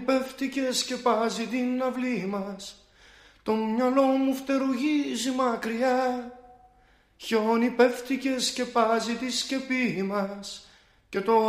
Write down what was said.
πέφτει και σκεπάζει την αυλή μας. Το μυαλό μου φτερουγίζει μακριά. Χιόνι πέφτει και σκεπάζει τη σκεπή μας. Και το